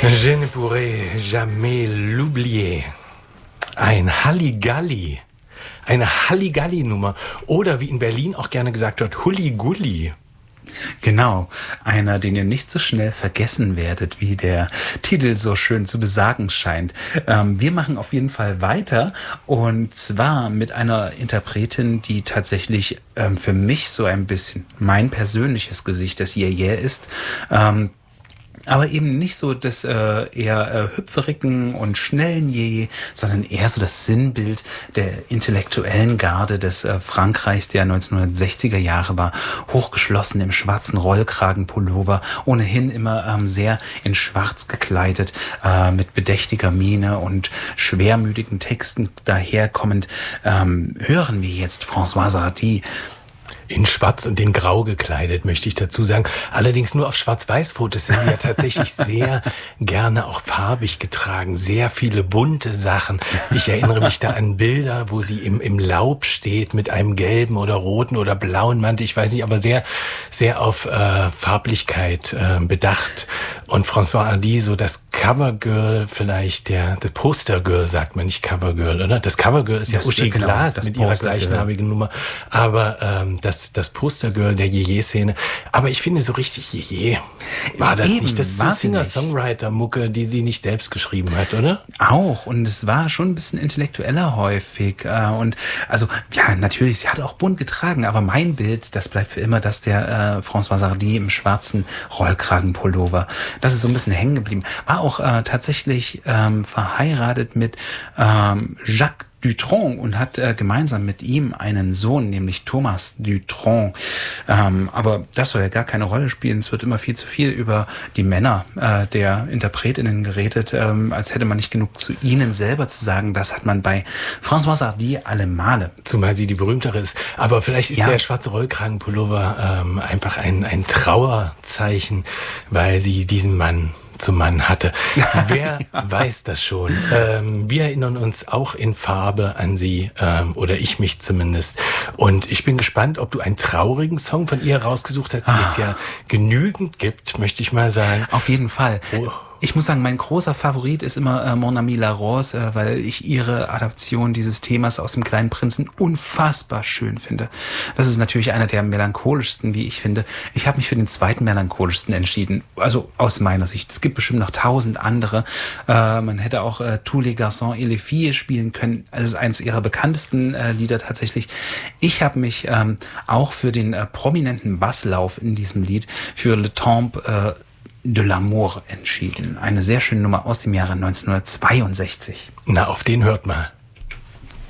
Je ne pourrai jamais l'oublier. Ein Halligalli. Eine Halligalli-Nummer. Oder wie in Berlin auch gerne gesagt wird, Hulli-Gulli. Genau, einer, den ihr nicht so schnell vergessen werdet, wie der Titel so schön zu besagen scheint. Wir machen auf jeden Fall weiter, und zwar mit einer Interpretin, die tatsächlich für mich so ein bisschen mein persönliches Gesicht des Yeah-Yeah ist. Aber eben nicht so das eher hüpferigen und schnellen Je, sondern eher so das Sinnbild der intellektuellen Garde des Frankreichs der 1960er Jahre war. Hochgeschlossen im schwarzen Rollkragenpullover, ohnehin immer sehr in schwarz gekleidet, mit bedächtiger Miene und schwermütigen Texten daherkommend, hören wir jetzt Françoise Hardy. In schwarz und in grau gekleidet, möchte ich dazu sagen. Allerdings nur auf Schwarz-Weiß-Fotos sind sie ja tatsächlich sehr gerne auch farbig getragen. Sehr viele bunte Sachen. Ich erinnere mich da an Bilder, wo sie im Laub steht mit einem gelben oder roten oder blauen Mantel. Ich weiß nicht, aber sehr, sehr auf Farblichkeit bedacht. Und Françoise Hardy, so das Covergirl vielleicht, the Postergirl sagt man, nicht Covergirl, oder? Das Covergirl ist ja Uschi Glas mit ihrer gleichnamigen Nummer. Aber das Postergirl der Jeje-Szene. Aber ich finde, so richtig Jeje war das eben nicht. Das ist so Singer-Songwriter-Mucke, die sie nicht selbst geschrieben hat, oder? Auch. Und es war schon ein bisschen intellektueller häufig. Und also, ja, natürlich, sie hat auch bunt getragen. Aber mein Bild, das bleibt für immer das der Françoise Hardy im schwarzen Rollkragenpullover. Das ist so ein bisschen hängen geblieben. War auch tatsächlich verheiratet mit Jacques Dutronc und hat gemeinsam mit ihm einen Sohn, nämlich Thomas Dutronc. Aber das soll ja gar keine Rolle spielen. Es wird immer viel zu viel über die Männer der Interpretinnen geredet, als hätte man nicht genug zu ihnen selber zu sagen. Das hat man bei Françoise Hardy alle Male. Zumal sie die berühmtere ist. Aber vielleicht ist der schwarze Rollkragenpullover einfach ein Trauerzeichen, weil sie diesen Mann zum Mann hatte. Wer weiß das schon? Wir erinnern uns auch in Farbe an sie, oder ich mich zumindest. Und ich bin gespannt, ob du einen traurigen Song von ihr rausgesucht hast, die es ja genügend gibt, möchte ich mal sagen. Auf jeden Fall. Oh. Ich muss sagen, mein großer Favorit ist immer Mon Ami La Rose, weil ich ihre Adaption dieses Themas aus dem Kleinen Prinzen unfassbar schön finde. Das ist natürlich einer der melancholischsten, wie ich finde. Ich habe mich für den zweiten melancholischsten entschieden, also aus meiner Sicht. Es gibt bestimmt noch 1000 andere. Man hätte auch Tous les garçons et les filles spielen können. Also es ist eines ihrer bekanntesten Lieder tatsächlich. Ich habe mich auch für den prominenten Basslauf in diesem Lied, für Le Temple de l'amour entschieden. Eine sehr schöne Nummer aus dem Jahre 1962. Na, auf den hört mal.